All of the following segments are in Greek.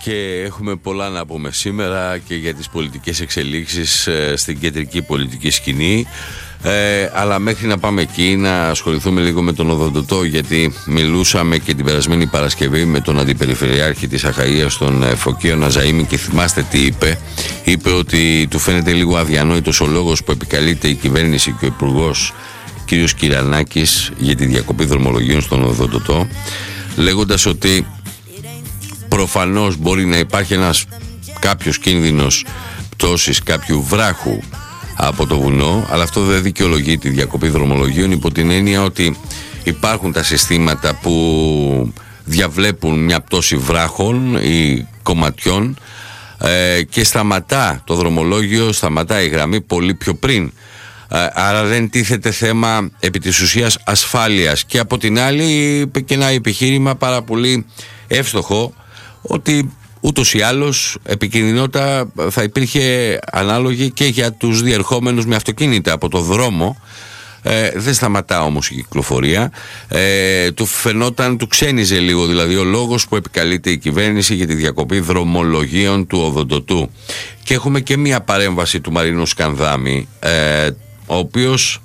και έχουμε πολλά να πούμε σήμερα και για τις πολιτικές εξελίξεις στην κεντρική πολιτική σκηνή, αλλά μέχρι να πάμε εκεί να ασχοληθούμε λίγο με τον Οδοντοτό, γιατί μιλούσαμε και την περασμένη Παρασκευή με τον Αντιπεριφερειάρχη της Αχαΐας, τον Φωκείο Ναζαΐμι, και θυμάστε τι είπε ότι του φαίνεται λίγο αδιανόητος ο λόγος που επικαλείται η κυβέρνηση και ο Υπουργός κ. Κυρανάκης για τη διακοπή δρομολογίων στον Οδοντοτό, λέγοντας ότι προφανώς μπορεί να υπάρχει κάποιος κίνδυνος πτώσης κάποιου βράχου από το βουνό, αλλά αυτό δεν δικαιολογεί τη διακοπή δρομολογίων, υπό την έννοια ότι υπάρχουν τα συστήματα που διαβλέπουν μια πτώση βράχων ή κομματιών και σταματά το δρομολόγιο, σταματά η γραμμή πολύ πιο πριν. Άρα δεν τίθεται θέμα επί της ουσίας ασφάλειας. Και από την άλλη είπε και ένα επιχείρημα πάρα πολύ εύστοχο, ότι ούτως ή άλλως επικινδυνότητα θα υπήρχε ανάλογη και για τους διερχόμενους με αυτοκίνητα από το δρόμο. Δεν σταματά όμως η κυκλοφορία. Του ξένιζε λίγο δηλαδή ο λόγος που επικαλείται η κυβέρνηση για τη διακοπή δρομολογίων του Οδοντοτού. Και έχουμε και μια παρέμβαση του Μαρίνου Σκανδάμη, ο οποίος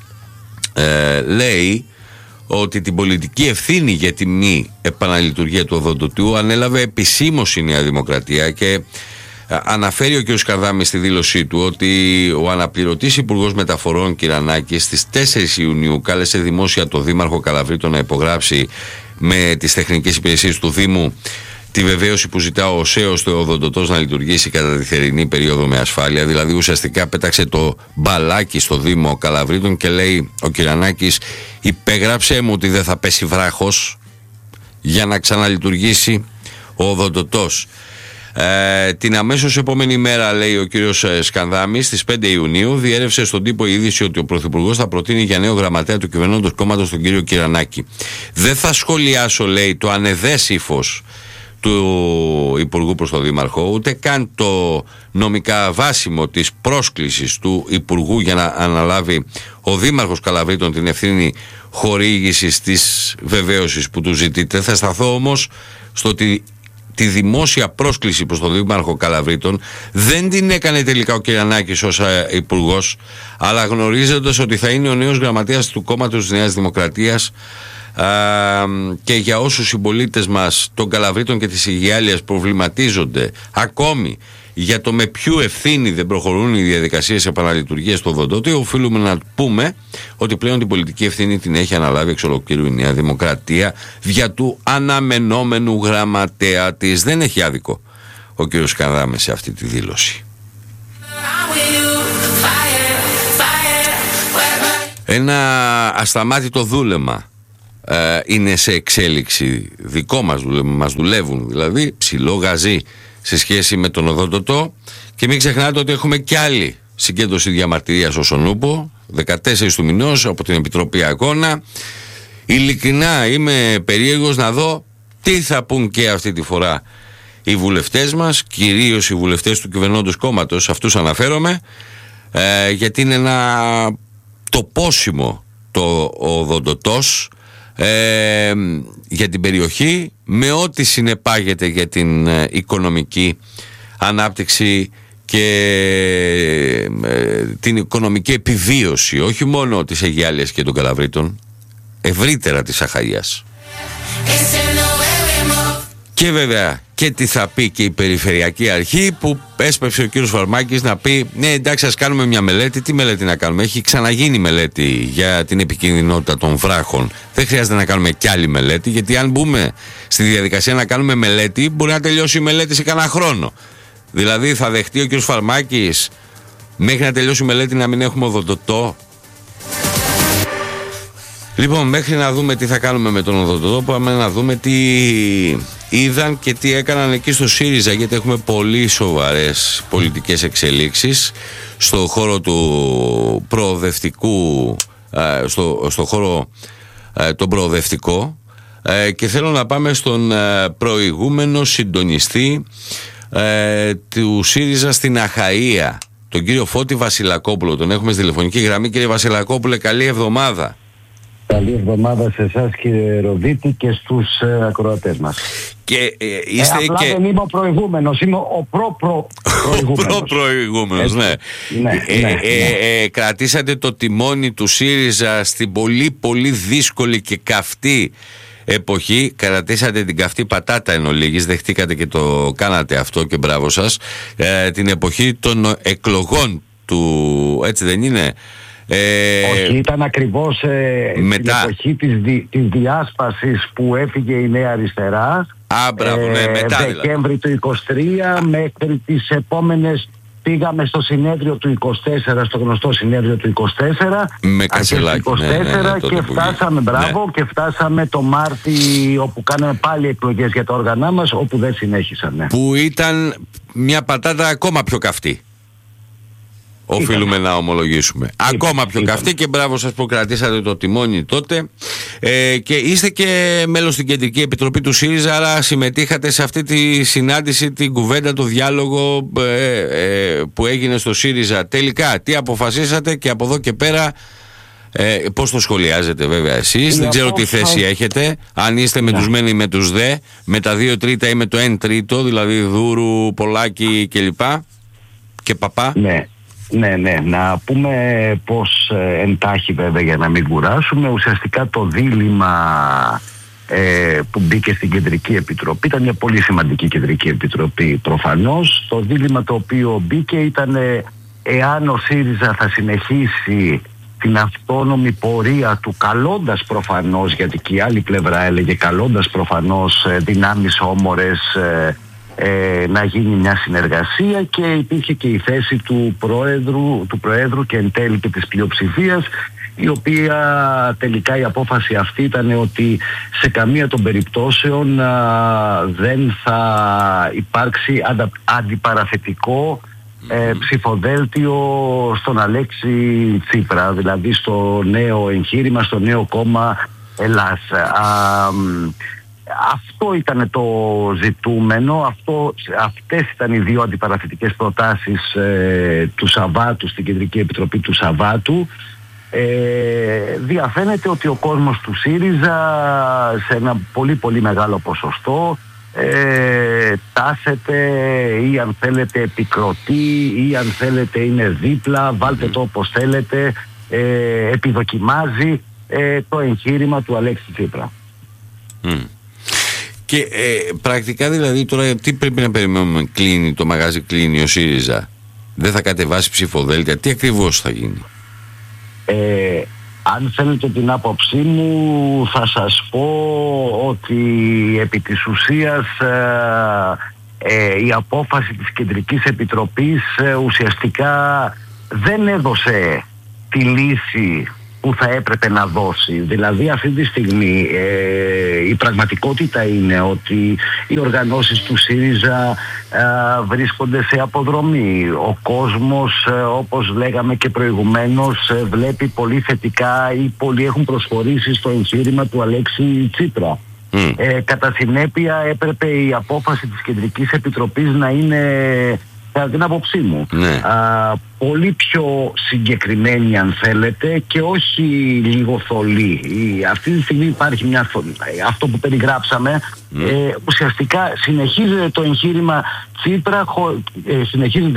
λέει ότι την πολιτική ευθύνη για τη μη επαναλειτουργία του Οδοντοτού ανέλαβε επισήμως η Νέα Δημοκρατία, και αναφέρει ο κ. Σκανδάμης στη δήλωσή του ότι ο αναπληρωτής Υπουργός Μεταφορών Κυρανάκης στις 4 Ιουνίου κάλεσε δημόσια το Δήμαρχο Καλαβρίτων να υπογράψει με τις τεχνικές υπηρεσίες του Δήμου τη βεβαίωση που ζητά ο ΣΕΟ στο Οδοντοτός να λειτουργήσει κατά τη θερινή περίοδο με ασφάλεια. Δηλαδή ουσιαστικά πέταξε το μπαλάκι στο Δήμο Καλαβρίτων και λέει ο Κυρανάκης: υπέγραψε μου ότι δεν θα πέσει βράχος για να ξαναλειτουργήσει ο Οδοντοτός. Την αμέσως επόμενη μέρα, λέει ο κύριος Σκανδάμης, στις 5 Ιουνίου διέρευσε στον τύπο η είδηση ότι ο Πρωθυπουργός θα προτείνει για νέο γραμματέα του κυβερνώντος κόμματος τον κύριο Κυρανάκη. Δεν θα σχολιάσω, λέει, το ανεδές ύφος του Υπουργού προς τον Δήμαρχο, ούτε καν το νομικά βάσιμο της πρόσκλησης του Υπουργού για να αναλάβει ο Δήμαρχος Καλαβρίτων την ευθύνη χορήγησης της βεβαίωσης που του ζητείτε. Θα σταθώ όμως στο ότι τη δημόσια πρόσκληση προς τον Δήμαρχο Καλαβρίτων δεν την έκανε τελικά ο Κυρανάκης ως υπουργός, αλλά γνωρίζοντας ότι θα είναι ο νέος γραμματέας του κόμματος της Νέας Δημοκρατίας. Και για όσους συμπολίτες μας των Καλαβρίτων και της Αιγιάλειας προβληματίζονται ακόμη για το με ποιου ευθύνη δεν προχωρούν οι διαδικασίες επαναλειτουργίας του Οδοντοτού, οφείλουμε να πούμε ότι πλέον την πολιτική ευθύνη την έχει αναλάβει εξ ολοκλήρου η Νέα Δημοκρατία δια του αναμενόμενου γραμματέα της. Δεν έχει άδικο ο κ. Σκανδάμης σε αυτή τη δήλωση. Ένα ασταμάτητο δούλεμα είναι σε εξέλιξη, δικό μας δούλεμα, μας δουλεύουν δηλαδή ψηλό γαζί σε σχέση με τον Οδοντοτό. Και μην ξεχνάτε ότι έχουμε κι άλλη συγκέντρωση διαμαρτυρίας στο Σονούπο 14 του μηνός από την Επιτροπή Αγώνα. Ειλικρινά είμαι περίεργος να δω τι θα πουν και αυτή τη φορά οι βουλευτές μας, κυρίως οι βουλευτές του κυβερνώντος κόμματος, αυτούς αναφέρομαι, γιατί είναι ένα τοπόσιμο το Οδοντοτός για την περιοχή, με ό,τι συνεπάγεται για την οικονομική ανάπτυξη και την οικονομική επιβίωση όχι μόνο της Αιγιάλειας και των Καλαβρίτων, ευρύτερα της Αχαΐας. Και βέβαια και τι θα πει και η Περιφερειακή Αρχή, που έσπευσε ο κύριος Βαρμάκης να πει: ναι, εντάξει, ας κάνουμε μια μελέτη. Τι μελέτη να κάνουμε? Έχει ξαναγίνει μελέτη για την επικίνδυνοτητα των βράχων. Δεν χρειάζεται να κάνουμε κι άλλη μελέτη, γιατί αν μπούμε στη διαδικασία να κάνουμε μελέτη, μπορεί να τελειώσει η μελέτη σε κανένα χρόνο. Δηλαδή θα δεχτεί ο κύριος Βαρμάκης μέχρι να τελειώσει η μελέτη να μην έχουμε Οδοντοτό? Λοιπόν, μέχρι να δούμε τι θα κάνουμε με τον Οδοντοτό, πάμε να δούμε τι είδαν και τι έκαναν εκεί στο ΣΥΡΙΖΑ, γιατί έχουμε πολύ σοβαρές πολιτικές εξελίξεις στο χώρο του προοδευτικού, στο χώρο τον προοδευτικό, και θέλω να πάμε στον προηγούμενο συντονιστή του ΣΥΡΙΖΑ στην Αχαΐα, τον κύριο Φώτη Βασιλακόπουλο. Τον έχουμε στη τηλεφωνική γραμμή. Κύριε Βασιλακόπουλε, καλή εβδομάδα. Καλή εβδομάδα σε εσάς, κύριε Ροδίτη, και στους ακροατές μας. Και είστε απλά και... δεν είμαι ο προηγούμενος, είμαι ο προ-προηγούμενος, ναι. Κρατήσατε το τιμόνι του ΣΥΡΙΖΑ στην πολύ πολύ δύσκολη και καυτή εποχή. Κρατήσατε την καυτή πατάτα εν ολίγης, δεχτήκατε και το κάνατε αυτό και μπράβο σας. Την εποχή των εκλογών του, έτσι δεν είναι? Όχι, ήταν ακριβώς την εποχή της διάσπασης που έφυγε η Νέα Αριστερά. Μπράβο, μετά Δεκέμβρη του 23 μέχρι τις επόμενες. Πήγαμε στο συνέδριο του 24, στο γνωστό συνέδριο του 24. Με Κασελάκη. Και φτάσαμε, και φτάσαμε το Μάρτι, όπου κάναμε πάλι εκλογές για τα όργανά μας, όπου δεν συνέχισαν. Που ήταν μια πατάτα ακόμα πιο καυτή. Οφείλουμε να ομολογήσουμε. Ακόμα πιο καυτή, και μπράβο σας που κρατήσατε το τιμόνι τότε. Και είστε και μέλος στην Κεντρική Επιτροπή του ΣΥΡΙΖΑ, άρα συμμετείχατε σε αυτή τη συνάντηση, την κουβέντα, το διάλογο που έγινε στο ΣΥΡΙΖΑ. Τελικά, τι αποφασίσατε και από εδώ και πέρα πώς το σχολιάζετε βέβαια εσείς? Δεν ξέρω τι θέση έχετε, αν είστε με τους μεν ή με τους δε, με τα 2 τρίτα ή με το 1 τρίτο, δηλαδή Δούρου, Πολάκη κλπ. Και Παπά. Ναι, να πούμε πως εντάχει βέβαια, για να μην κουράσουμε. Ουσιαστικά το δίλημμα που μπήκε στην Κεντρική Επιτροπή ήταν μια πολύ σημαντική Κεντρική Επιτροπή προφανώς. Το δίλημμα το οποίο μπήκε ήταν εάν ο ΣΥΡΙΖΑ θα συνεχίσει την αυτόνομη πορεία του, καλώντας προφανώς, γιατί και η άλλη πλευρά έλεγε καλώντας προφανώς δυνάμεις όμορες, να γίνει μια συνεργασία, και υπήρχε και η θέση του Προέδρου και εν τέλει και της πλειοψηφίας, η οποία τελικά η απόφαση αυτή ήταν ότι σε καμία των περιπτώσεων δεν θα υπάρξει αντιπαραθετικό ψηφοδέλτιο στον Αλέξη Τσίπρα, δηλαδή στο νέο εγχείρημα, στο νέο κόμμα Ελλάς. Αυτό ήταν το ζητούμενο, αυτές ήταν οι δύο αντιπαραθετικές προτάσεις του Σαββάτου, στην Κεντρική Επιτροπή του Σαββάτου. Διαφαίνεται ότι ο κόσμος του ΣΥΡΙΖΑ σε ένα πολύ πολύ μεγάλο ποσοστό τάσεται, ή αν θέλετε επικροτεί, ή αν θέλετε είναι δίπλα, βάλτε το όπως θέλετε, επιδοκιμάζει το εγχείρημα του Αλέξη Τσίπρα. Και πρακτικά δηλαδή τώρα τι πρέπει να περιμένουμε? Το μαγάζι κλείνει ο ΣΥΡΙΖΑ, δεν θα κατεβάσει ψηφοδέλτια, τι ακριβώς θα γίνει? Αν θέλετε την άποψή μου, θα σας πω ότι επί της ουσίας η απόφαση της Κεντρικής Επιτροπής ουσιαστικά δεν έδωσε τη λύση που θα έπρεπε να δώσει. Δηλαδή αυτή τη στιγμή η πραγματικότητα είναι ότι οι οργανώσεις του ΣΥΡΙΖΑ βρίσκονται σε αποδρομή. Ο κόσμος, όπως λέγαμε και προηγουμένως, βλέπει πολύ θετικά, ή πολλοί έχουν προσχωρήσει στο εγχείρημα του Αλέξη Τσίπρα. Κατά συνέπεια έπρεπε η απόφαση της Κεντρικής Επιτροπής να είναι, κατά την άποψή μου, πολύ πιο συγκεκριμένη αν θέλετε, και όχι λίγο θολή. Αυτή τη στιγμή υπάρχει αυτό που περιγράψαμε, ουσιαστικά συνεχίζεται το εγχείρημα Τσίπρα, συνεχίζεται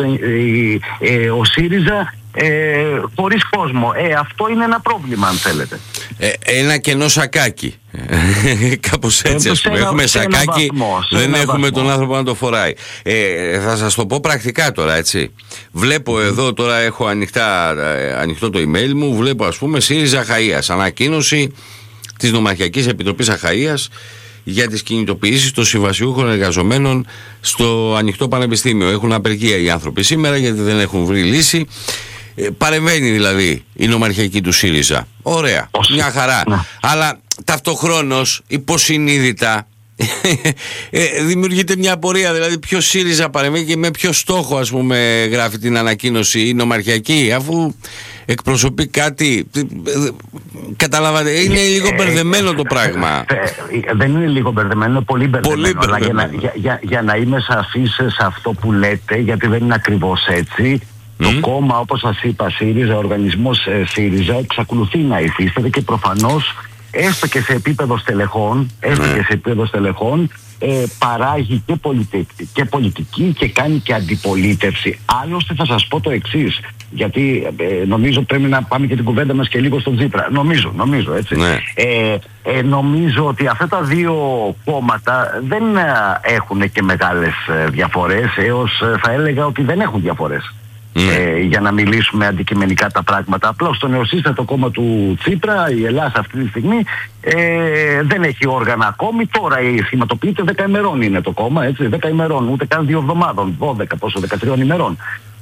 ο ΣΥΡΙΖΑ χωρίς κόσμο. Αυτό είναι ένα πρόβλημα αν θέλετε. Ένα κενό σακάκι. Κάπως έτσι ας πούμε. Έχουμε σακάκι, δεν έχουμε τον άνθρωπο να το φοράει. Θα σας το πω πρακτικά τώρα, έτσι. Βλέπω εδώ τώρα, έχω ανοιχτό το email μου, βλέπω ας πούμε ΣΥΡΙΖΑ Αχαΐας, ανακοίνωση της Νομαρχιακής Επιτροπής Αχαΐας για τις κινητοποιήσεις των συμβασιούχων εργαζομένων στο ανοιχτό πανεπιστήμιο. Έχουν απεργία οι άνθρωποι σήμερα γιατί δεν έχουν βρει λύση. Παρεμβαίνει δηλαδή η νομαρχιακή του ΣΥΡΙΖΑ. Ωραία, μια χαρά. Αλλά ταυτοχρόνως υποσυνείδητα δημιουργείται μια απορία. Δηλαδή ποιο ΣΥΡΙΖΑ παρεμβαίνει και με ποιο στόχο, ας πούμε, γράφει την ανακοίνωση η νομαρχιακή, αφού εκπροσωπεί κάτι. Καταλάβατε, είναι λίγο μπερδεμένο το πράγμα. Δεν είναι λίγο μπερδεμένο, είναι πολύ μπερδεμένο. Αλλά για να είμαι σαφής σε αυτό που λέτε, γιατί δεν είναι ακριβώς έτσι. Το κόμμα, όπως σας είπα, ΣΥΡΙΖΑ, ο οργανισμός ΣΥΡΙΖΑ εξακολουθεί να υφίσταται, και προφανώς έστω και σε επίπεδο στελεχών, παράγει και πολιτική και κάνει και αντιπολίτευση. Άλλωστε θα σας πω το εξής, γιατί νομίζω πρέπει να πάμε και την κουβέντα μας και λίγο στον Τσίπρα. Νομίζω έτσι. Ναι. Νομίζω ότι αυτά τα δύο κόμματα δεν έχουν και μεγάλες διαφορές, έως θα έλεγα ότι δεν έχουν διαφορές. Για να μιλήσουμε αντικειμενικά τα πράγματα. Απλώς το νεοσύστατο κόμμα του Τσίπρα, η Ελλάδα αυτή τη στιγμή, δεν έχει όργανα ακόμη. Τώρα σχηματοποιείται 10 ημερών είναι το κόμμα, έτσι, 10 ημερών, ούτε καν 2 εβδομάδων, 13 ημερών.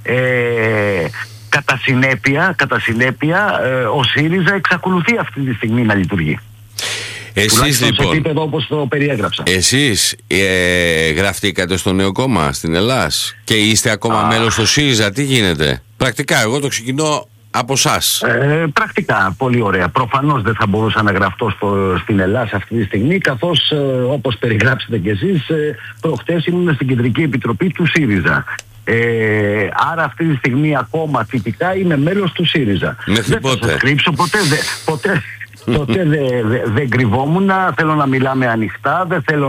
Κατά συνέπεια, ο ΣΥΡΙΖΑ εξακολουθεί αυτή τη στιγμή να λειτουργεί. Εσείς λοιπόν, σε επίπεδο όπως το περιέγραψα. Εσείς γραφτήκατε στο νέο κόμμα στην Ελλάδα και είστε ακόμα μέλος στο ΣΥΡΙΖΑ, τι γίνεται? Πρακτικά, εγώ το ξεκινώ από εσάς. Πρακτικά, πολύ ωραία. Προφανώς δεν θα μπορούσα να γραφτώ στην Ελλάδα αυτή τη στιγμή, καθώς όπως περιγράψετε κι εσείς, προχτές ήμουν στην Κεντρική Επιτροπή του ΣΥΡΙΖΑ. Άρα αυτή τη στιγμή ακόμα τυπικά είμαι μέλος του ΣΥΡΙΖΑ. Μέχρι πότε? Θα σας κρύψω ποτέ. Τότε δεν κρυβόμουν, θέλω να μιλάμε ανοιχτά, δεν θέλω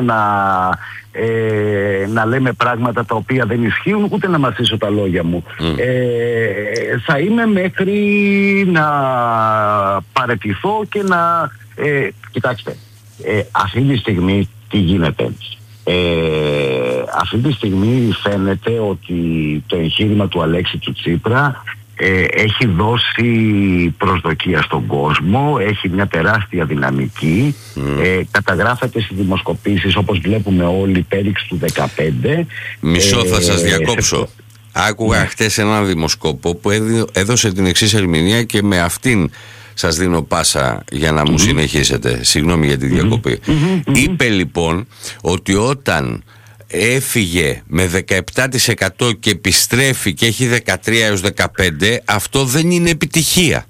να λέμε πράγματα τα οποία δεν ισχύουν, ούτε να μασίσω τα λόγια μου. Θα είμαι μέχρι να παραιτηθώ και να... Κοιτάξτε, αυτή τη στιγμή τι γίνεται? Αυτή τη στιγμή φαίνεται ότι το εγχείρημα του Αλέξη του Τσίπρα έχει δώσει προσδοκία στον κόσμο, έχει μια τεράστια δυναμική, καταγράφεται στις δημοσκοπήσεις όπως βλέπουμε όλοι πέριξ του 15. Μισό, θα σας διακόψω. Άκουγα χτες έναν δημοσκόπο που έδωσε την εξής ερμηνεία και με αυτήν σας δίνω πάσα για να μου συνεχίσετε. Συγγνώμη για τη διακοπή. Είπε λοιπόν ότι όταν έφυγε με 17% και επιστρέφει και έχει 13 έως 15, αυτό δεν είναι επιτυχία.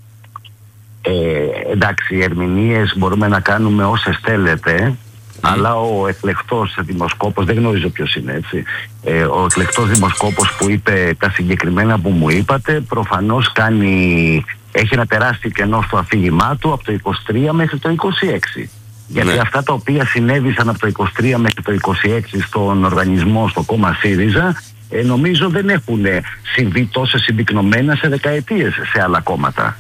Εντάξει, οι ερμηνείες μπορούμε να κάνουμε όσες θέλετε, αλλά ο εκλεκτός δημοσκόπος, δεν γνωρίζω ποιος είναι, έτσι, ο εκλεκτός δημοσκόπος που είπε τα συγκεκριμένα που μου είπατε, προφανώς έχει ένα τεράστιο κενό στο αφήγημά του από το 23 μέχρι το 26. Γιατί αυτά τα οποία συνέβησαν από το 23 μέχρι το 26 στον οργανισμό, στο κόμμα ΣΥΡΙΖΑ, νομίζω δεν έχουν συμβεί τόσο συμπυκνωμένα σε δεκαετίες σε άλλα κόμματα.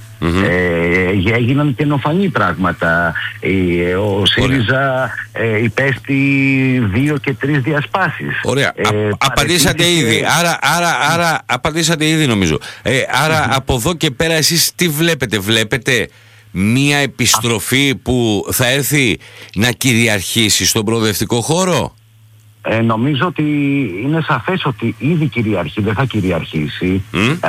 Έγιναν καινοφανή πράγματα. Ο ΣΥΡΙΖΑ υπέστη 2 και 3 διασπάσεις. Ωραία. Απαντήσατε ήδη. Άρα απαντήσατε ήδη νομίζω. Άρα από εδώ και πέρα εσείς τι βλέπετε? Βλέπετε μία επιστροφή που θα έρθει να κυριαρχήσει στον προοδευτικό χώρο? Νομίζω ότι είναι σαφές ότι ήδη κυριαρχεί, δεν θα κυριαρχήσει.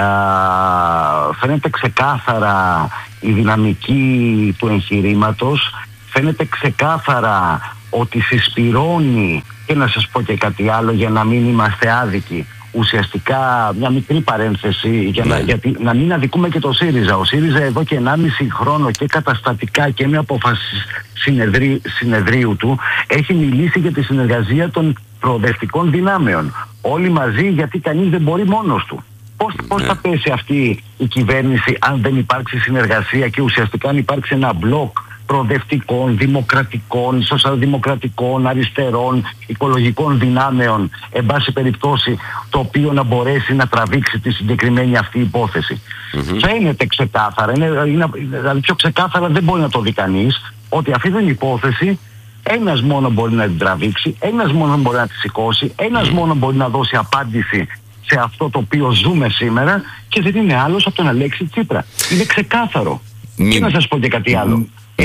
Φαίνεται ξεκάθαρα η δυναμική του εγχειρήματος, φαίνεται ξεκάθαρα ότι συσπυρώνει, και να σας πω και κάτι άλλο για να μην είμαστε άδικοι, ουσιαστικά μια μικρή παρένθεση γιατί να μην αδικούμε και το ΣΥΡΙΖΑ. Ο ΣΥΡΙΖΑ εδώ και 1,5 χρόνο και καταστατικά και με αποφάσεις συνεδρίου του έχει μιλήσει για τη συνεργασία των προοδευτικών δυνάμεων. Όλοι μαζί, γιατί κανείς δεν μπορεί μόνος του. Πώς θα πέσει αυτή η κυβέρνηση αν δεν υπάρξει συνεργασία και ουσιαστικά αν υπάρξει ένα μπλοκ προοδευτικών, δημοκρατικών, σοσιαλδημοκρατικών, αριστερών, οικολογικών δυνάμεων, εν πάση περιπτώσει, το οποίο να μπορέσει να τραβήξει τη συγκεκριμένη αυτή υπόθεση. Φαίνεται ξεκάθαρα, δηλαδή πιο ξεκάθαρα δεν μπορεί να το δει κανείς, ότι αυτή την υπόθεση ένας μόνο μπορεί να την τραβήξει, ένας μόνο μπορεί να τη σηκώσει, ένας μόνο μπορεί να δώσει απάντηση σε αυτό το οποίο ζούμε σήμερα, και δεν είναι άλλος από τον Αλέξη Τσίπρα. Είναι ξεκάθαρο. Και να σας πω και κάτι άλλο.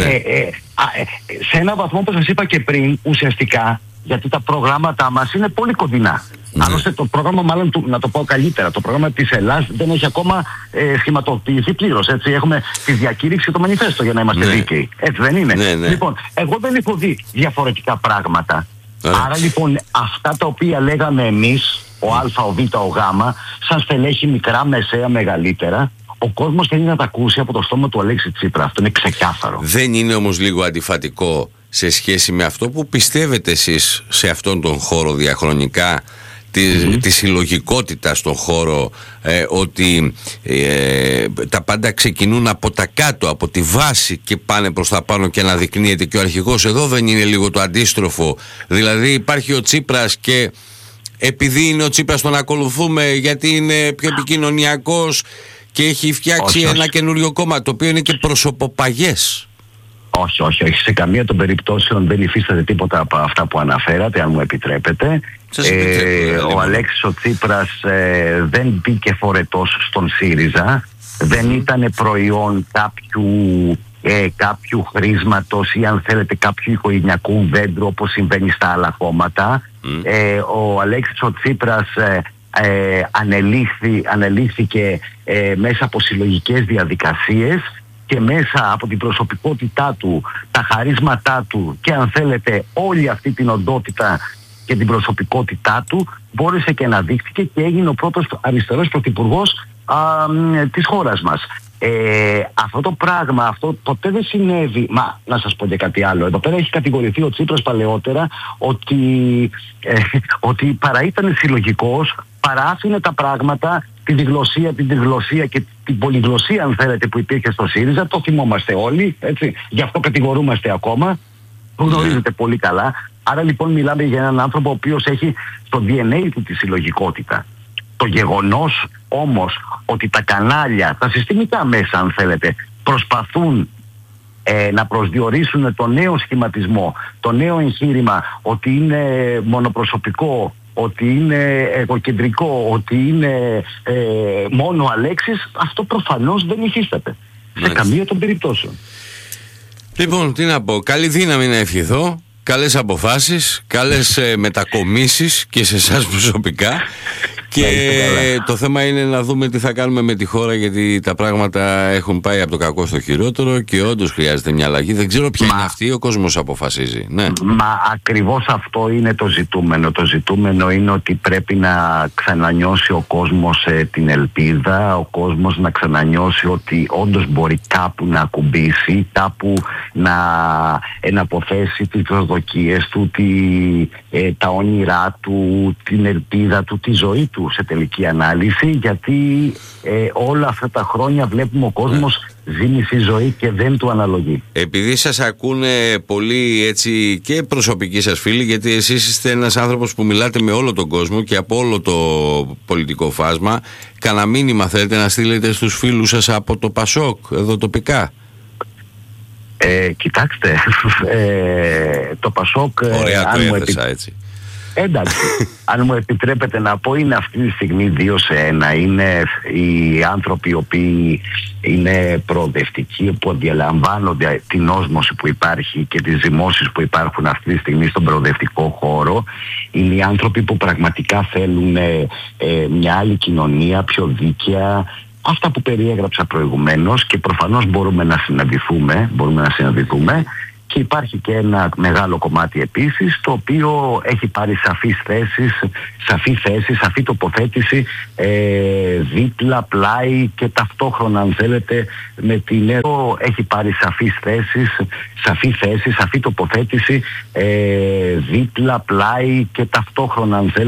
Σε ένα βαθμό, όπως σας είπα και πριν, ουσιαστικά, γιατί τα προγράμματα μας είναι πολύ κοντινά. Άλλωστε το πρόγραμμα, μάλλον να το πω καλύτερα, το πρόγραμμα της Ελλάδας δεν έχει ακόμα σχηματοποιηθεί πλήρως. Έτσι, έχουμε τη διακήρυξη και το μανιφέστο, για να είμαστε δίκαιοι. Έτσι δεν είναι? Λοιπόν, εγώ δεν έχω δει διαφορετικά πράγματα. Άρα λοιπόν αυτά τα οποία λέγαμε εμείς, ο Α, ο Β, ο Γ, σαν στελέχη μικρά, μεσαία, μεγαλύτερα, ο κόσμος θέλει να τα ακούσει από το στόμα του Αλέξη Τσίπρα. Αυτό είναι ξεκάθαρο. Δεν είναι όμως λίγο αντιφατικό σε σχέση με αυτό που πιστεύετε εσείς σε αυτόν τον χώρο διαχρονικά, τη συλλογικότητα στον χώρο, ότι τα πάντα ξεκινούν από τα κάτω, από τη βάση και πάνε προς τα πάνω και αναδεικνύεται και ο αρχηγός. Εδώ δεν είναι λίγο το αντίστροφο? Δηλαδή υπάρχει ο Τσίπρας και επειδή είναι ο Τσίπρας τον ακολουθούμε γιατί είναι πιο επικοινωνιακός και έχει φτιάξει ένα καινούριο κόμμα το οποίο είναι και προσωποπαγές. Όχι. Σε καμία των περιπτώσεων δεν υφίσταται τίποτα από αυτά που αναφέρατε, αν μου επιτρέπετε. Ο Αλέξης ο Τσίπρας δεν μπήκε φορετός στον ΣΥΡΙΖΑ, δεν ήταν προϊόν κάποιου χρήσματος ή αν θέλετε κάποιου οικογενειακού δέντρου όπως συμβαίνει στα άλλα κόμματα. Ο Αλέξης ο Τσίπρας ανελήφθηκε μέσα από συλλογικές διαδικασίες και μέσα από την προσωπικότητά του, τα χαρίσματά του και αν θέλετε όλη αυτή την οντότητα και την προσωπικότητά του μπόρεσε και αναδείχθηκε και έγινε ο πρώτος αριστερός πρωθυπουργός της χώρας μας. Αυτό το πράγμα, αυτό ποτέ δεν συνέβη. Μα να σας πω και κάτι άλλο. Εδώ πέρα έχει κατηγορηθεί ο Τσίπρας παλαιότερα ότι παρά ήταν συλλογικός, παρά άφηνε τα πράγματα, τη διγλωσία και την πολυγλωσία αν θέλετε που υπήρχε στο ΣΥΡΙΖΑ. Το θυμόμαστε όλοι, έτσι. Γι' αυτό κατηγορούμαστε ακόμα. Το γνωρίζετε πολύ καλά. Άρα λοιπόν μιλάμε για έναν άνθρωπο ο οποίος έχει στο DNA του τη συλλογικότητα. Το γεγονός όμως ότι τα κανάλια, τα συστημικά μέσα αν θέλετε, προσπαθούν να προσδιορίσουν το νέο σχηματισμό, το νέο εγχείρημα, ότι είναι μονοπροσωπικό, ότι είναι εγωκεντρικό, ότι είναι μόνο Αλέξης, αυτό προφανώς δεν υφίσταται σε καμία των περιπτώσεων. Λοιπόν, τι να πω, καλή δύναμη να ευχηθώ, καλές αποφάσεις, καλές μετακομίσεις και σε εσάς προσωπικά. Και το θέμα είναι να δούμε τι θα κάνουμε με τη χώρα, γιατί τα πράγματα έχουν πάει από το κακό στο χειρότερο και όντως χρειάζεται μια αλλαγή. Δεν ξέρω ποια είναι αυτή, ο κόσμος αποφασίζει. Ναι. Μα ακριβώς αυτό είναι το ζητούμενο. Το ζητούμενο είναι ότι πρέπει να ξανανιώσει ο κόσμος την ελπίδα, ο κόσμος να ξανανιώσει ότι όντως μπορεί κάπου να ακουμπήσει, κάπου να εναποθέσει τις προσδοκίες του, τα όνειρά του, την ελπίδα του, τη ζωή του σε τελική ανάλυση, γιατί όλα αυτά τα χρόνια βλέπουμε ο κόσμος ζει μισή ζωή και δεν του αναλογεί. Επειδή σας ακούνε πολύ έτσι και προσωπικοί σας φίλοι, γιατί εσείς είστε ένας άνθρωπος που μιλάτε με όλο τον κόσμο και από όλο το πολιτικό φάσμα, κανένα μήνυμα θέλετε να στείλετε στους φίλους σας από το Πασόκ εδώ τοπικά? Κοιτάξτε, το Πασόκ, ωραία, το έθεσα έτσι. Εντάξει, αν μου επιτρέπετε να πω, είναι αυτή τη στιγμή 2-1. Είναι οι άνθρωποι οι οποίοι είναι προοδευτικοί, που αντιλαμβάνονται την όσμωση που υπάρχει και τις ζυμώσεις που υπάρχουν αυτή τη στιγμή στον προοδευτικό χώρο. Είναι οι άνθρωποι που πραγματικά θέλουν μια άλλη κοινωνία, πιο δίκαια. Αυτά που περιέγραψα προηγουμένως, και προφανώς μπορούμε να συναντηθούμε. Και υπάρχει και ένα μεγάλο κομμάτι επίσης, το οποίο έχει πάρει σαφή θέση, σαφή τοποθέτηση δίπλα, πλάι και ταυτόχρονα, αν θέλετε, με την έχει πάρει σαφή θέση, σαφή τοποθέτηση δίπλα, πλάι και ταυτόχρονα, αν θέλετε,